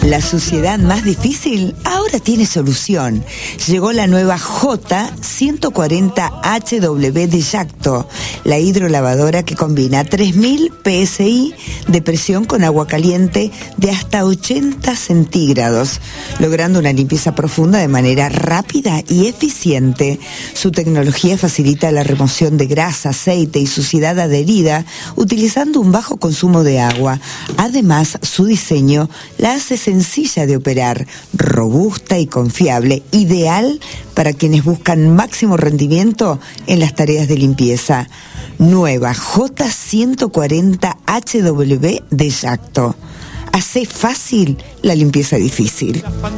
La suciedad más difícil ahora tiene solución. Llegó la nueva J140HW de Yacto, la hidrolavadora que combina 3000 PSI de presión con agua caliente de hasta 80 centígrados, logrando una limpieza profunda de manera rápida y eficiente. Su tecnología facilita la remoción de grasa, aceite y suciedad adherida utilizando un bajo consumo de agua. Además, su diseño la hace sencilla de operar, robusta y confiable, ideal para quienes buscan máximo rendimiento en las tareas de limpieza. Nueva J140HW de Yacto. Hace fácil la limpieza difícil.